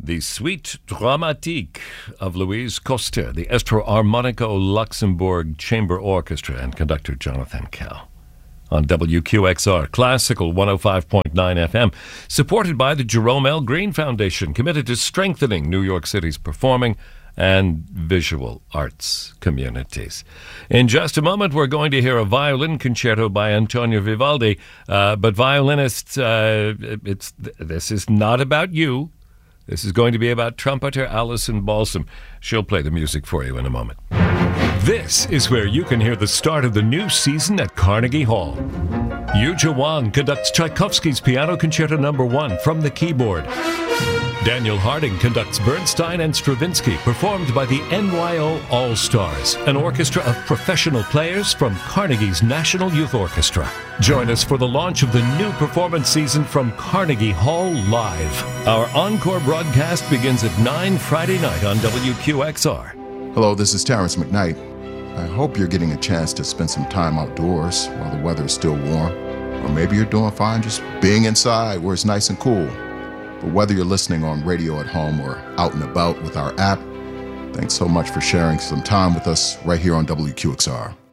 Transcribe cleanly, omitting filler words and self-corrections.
the Suite Dramatique of Louise Coster, the Estro Armonico Luxembourg Chamber Orchestra, and conductor Jonathan Kell. On WQXR, Classical 105.9 FM, supported by the Jerome L. Green Foundation, committed to strengthening New York City's performing and visual arts communities. In just a moment, we're going to hear a violin concerto by Antonio Vivaldi, but violinists, this is not about you. This is going to be about trumpeter Alison Balsam. She'll play the music for you in a moment. This is where you can hear the start of the new season at Carnegie Hall. Yuja Wang conducts Tchaikovsky's Piano Concerto No. 1 from the keyboard. Daniel Harding conducts Bernstein and Stravinsky, performed by the NYO All-Stars, an orchestra of professional players from Carnegie's National Youth Orchestra. Join us for the launch of the new performance season from Carnegie Hall Live. Our encore broadcast begins at 9 Friday night on WQXR. Hello, this is Terrence McKnight. I hope you're getting a chance to spend some time outdoors while the weather is still warm. Or maybe you're doing fine just being inside where it's nice and cool. But whether you're listening on radio at home or out and about with our app, thanks so much for sharing some time with us right here on WQXR.